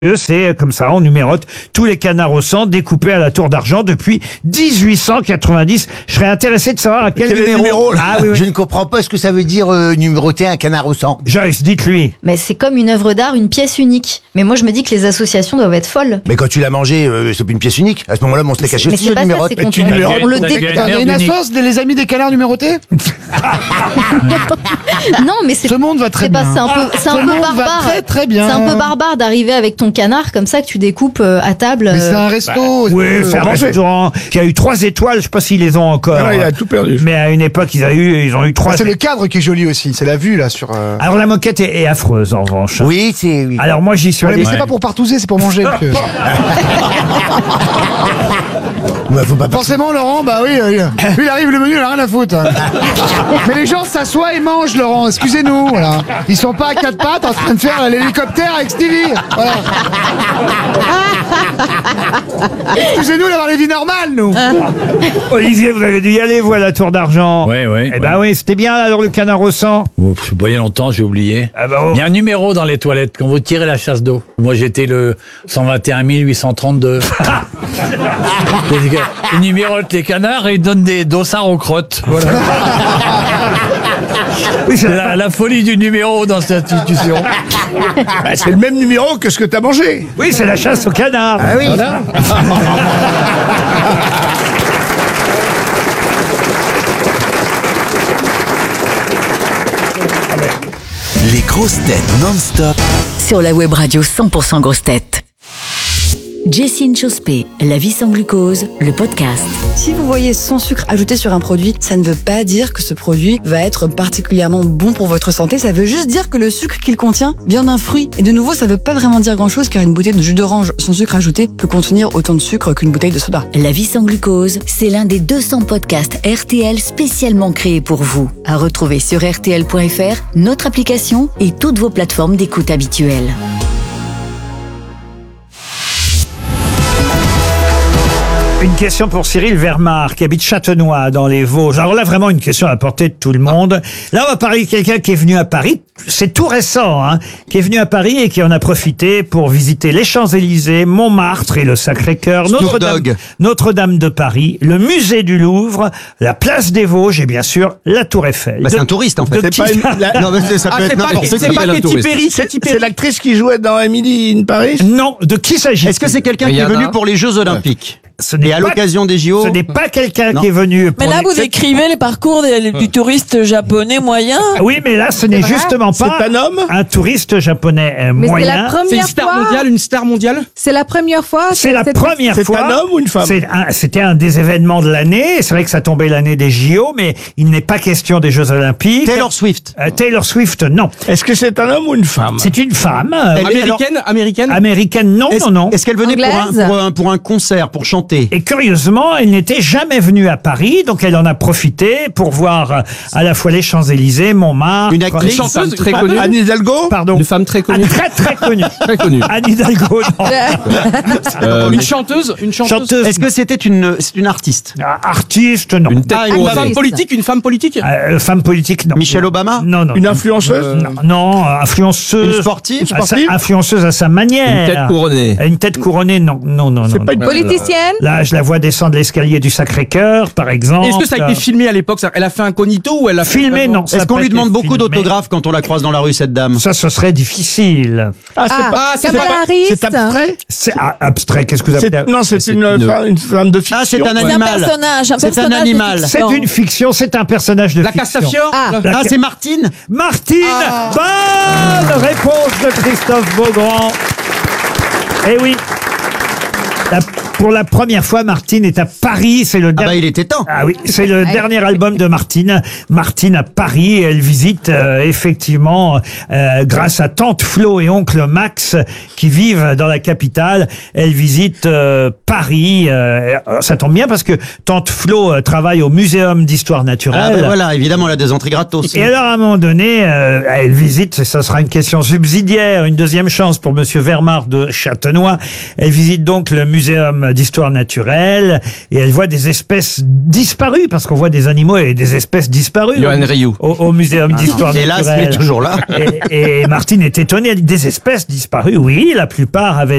C'est comme ça, on numérote tous les canards au sang découpés à la tour d'argent depuis 1890. Je serais intéressé de savoir à quel numéro. Ah, oui. Je ne comprends pas ce que ça veut dire numéroter un canard au sang. Joyce, dites-lui. Mais c'est comme une œuvre d'art, une pièce unique. Mais moi je me dis que les associations doivent être folles. Mais quand tu l'as mangé, c'est pas une pièce unique. À ce moment-là, on se l'est caché Mais aussi, c'est on pas ça, numérote. c'est quand on le Il y a une assoce les amis des canards numérotés. Non, mais c'est Ce monde va très c'est pas- bien. c'est un peu monde va barbare. très très bien. C'est un peu barbare d'arriver avec ton canard comme ça que tu découpes à table. Mais c'est un resto. Oui, c'est un manger. restaurant qui a eu 3 étoiles. Je sais pas s'ils les ont encore. Ah, il a tout perdu. Mais à une époque, ils ont eu 3. C'est le cadre qui est joli aussi. C'est la vue là sur. Alors la moquette est affreuse en revanche. Oui, c'est... Oui. Alors moi j'y suis Ouais, allé. mais c'est pas pour partouzer, c'est pour manger. Monsieur. Bah, faut pas... Forcément, Laurent, bah oui, lui, il arrive le menu, il a rien à foutre. Mais les gens s'assoient et mangent, Laurent. Excusez-nous, voilà. Ils sont pas à 4 pattes en train de faire l'hélicoptère avec Stevie. Voilà. Excusez-nous d'avoir les vies normales, nous. Olivier, vous avez dû y aller, vous, à la tour d'argent. Oui. Eh ben oui, c'était bien alors le canard au sang. Je voyais longtemps, j'ai oublié. Ah bah, oh. Il y a un numéro dans les toilettes quand vous tirez la chasse d'eau. Moi, j'étais le 121 832. Ils numérotent les canards et ils donnent des dossards aux crottes. Voilà. Oui, C'est la folie du numéro dans cette institution. Bah, c'est le même numéro que ce que t'as mangé. oui, c'est la chasse au canard. Ah oui. Les grosses têtes non-stop. Sur la web radio 100% grosses têtes. Jessine Chospé, La vie sans glucose, le podcast. Si vous voyez sans sucre ajouté sur un produit, ça ne veut pas dire que ce produit va être particulièrement bon pour votre santé. Ça veut juste dire que le sucre qu'il contient vient d'un fruit. Et de nouveau, ça ne veut pas vraiment dire grand-chose car une bouteille de jus d'orange sans sucre ajouté peut contenir autant de sucre qu'une bouteille de soda. La vie sans glucose, c'est l'un des 200 podcasts RTL spécialement créés pour vous. À retrouver sur rtl.fr, notre application et toutes vos plateformes d'écoute habituelles. Une question pour Cyril Vermar, qui habite Châtenois, dans les Vosges. Alors là, vraiment une question à la portée de tout le monde. Là, on va parler de quelqu'un qui est venu à Paris. C'est tout récent, hein, qui est venu à Paris et qui en a profité pour visiter les Champs-Élysées, Montmartre et le Sacré-Cœur, Notre-Dame de Paris, le musée du Louvre, la place des Vosges et bien sûr la Tour Eiffel. Bah, c'est un touriste, en fait. de C'est pas qui- Non, mais ça peut être n'importe qui. C'est pas Katy Perry, c'est l'actrice qui jouait dans Emily in Paris. Non, de qui s'agit-il? Est-ce que c'est quelqu'un qui est venu pour les Jeux Olympiques Ce n'est et à pas- l'occasion des JO? Ce n'est pas quelqu'un Non. qui est venu pour Mais là, les- vous décrivez les parcours du touriste japonais moyen. Oui, mais là, ce n'est justement pas C'est un homme un touriste japonais Mais c'est moyen. la première fois. une star mondiale. C'est la première fois. C'est la première C'est fois. un homme ou une femme? C'était un des événements de l'année. C'est vrai que ça tombait l'année des JO, mais il n'est pas question des Jeux Olympiques. Taylor Swift. Taylor Swift, non. Est-ce que c'est un homme ou une femme? C'est une femme. Américaine. Américaine, non, non. Est-ce qu'elle venait Anglaise pour un concert, pour chanter? Et curieusement, elle n'était jamais venue à Paris, donc elle en a profité pour voir à la fois les Champs-Élysées, Montmartre. Une actrice chanteuse très connue. Anne Hidalgo? Pardon. Une femme très connue. Très très connue. Très connue. Anne Hidalgo, non. Une chanteuse. Chanteuse. Est-ce que c'est une artiste? Artiste, non. Une femme politique. Femme politique, non. Michelle Obama? Non, non. Une influenceuse? Non, influenceuse. Une sportive? Influenceuse à sa manière. couronnée. Une tête couronnée, non. C'est pas une Politicienne. Là, je la vois descendre l'escalier du Sacré-Cœur, par exemple. Est-ce que ça a été filmé à l'époque? Elle a fait incognito ou elle a fait filmé? Non. ça Est-ce a qu'on pas lui été demande beaucoup filmé. d'autographes quand on la croise dans la rue, cette dame? Ça, ce serait difficile. Kamala Harris. C'est abstrait? C'est abstrait. Qu'est-ce que vous appelez? Non, c'est une femme de fiction. Ah, c'est un C'est un animal. personnage. C'est un animal. de C'est fiction. une fiction. C'est un personnage de La fiction. Castafiore. Ah, c'est Martine? Martine. Bonne réponse de Christophe Beaugrand. Eh oui. Pour la première fois, Martine est à Paris. C'est le Ah bah, dernier. il était temps. Ah oui, c'est le dernier album de Martine. Martine à Paris, et elle visite effectivement, grâce à Tante Flo et Oncle Max qui vivent dans la capitale, elle visite Paris. Ça tombe bien parce que Tante Flo travaille au Muséum d'Histoire naturelle. Ah ben voilà, évidemment, elle a des entrées gratos. Et alors, à un moment donné, elle visite, et ça sera une question subsidiaire, une deuxième chance pour Monsieur Vermar de Châtenois. Elle visite donc le Muséum d'Histoire naturelle et elle voit des espèces disparues, parce qu'on voit des animaux et des espèces disparues au Muséum d'Histoire naturelle. Hélas, il est toujours là. Et Martine est étonnée, elle dit des espèces disparues. Oui, la plupart avaient